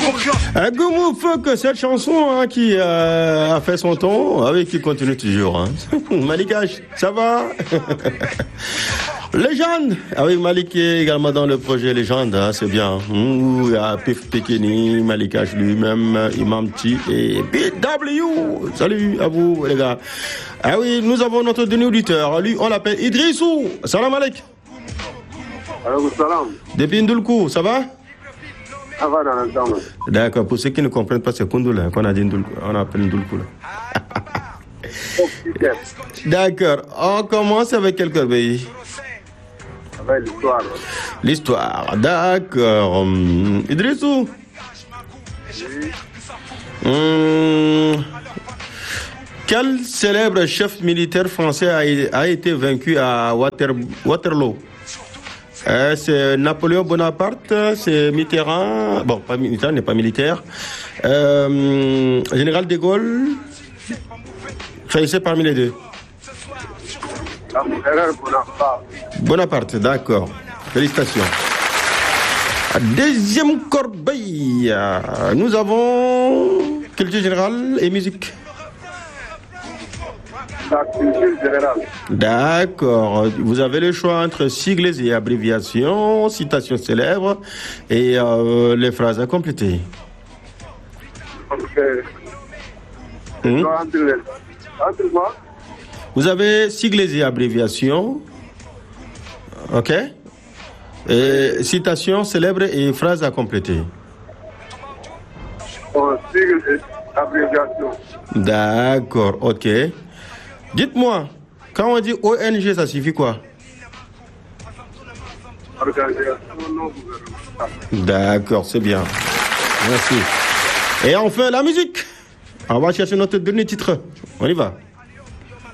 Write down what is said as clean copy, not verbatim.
Goumou Fok, cette chanson hein, qui a fait son temps, avec qui continue toujours. Hein. Malikash, ça va? Légende, avec Malik qui est également dans le projet Légende, hein, c'est bien. Il y a Pif Pekini, Malikash lui-même, Imam T et BW. Salut à vous les gars. Ah oui, nous avons notre dernier auditeur. Lui, on l'appelle Idrissou. Salam alek. Salam. Depuis Ndulkou, ça va? Ça va dans le temps. D'accord, pour ceux qui ne comprennent pas, c'est Kundula qu'on a dit Ndulkou. On appelle Ndulkou. D'accord, on commence avec quel pays? Avec l'histoire. L'histoire, d'accord. Idrissou. Quel célèbre chef militaire français a été vaincu à Waterloo? C'est Napoléon Bonaparte, c'est Mitterrand, bon, pas Mitterrand, n'est pas militaire. Général de Gaulle, choisissez parmi les deux. Bonaparte, d'accord. Félicitations. Deuxième corbeille, nous avons culture générale et musique. La culture générale. D'accord. Vous avez le choix entre sigles et abréviations, citations célèbres et les phrases à compléter. Ok. Entre quoi? Vous avez sigles et abréviations. Ok. Et citations célèbres et phrases à compléter. Sigles et abréviations. D'accord. Ok. Dites-moi, quand on dit ONG, ça signifie quoi? Organisation non gouvernementale. D'accord, c'est bien. Merci. Et enfin, la musique. On va chercher notre dernier titre. On y va.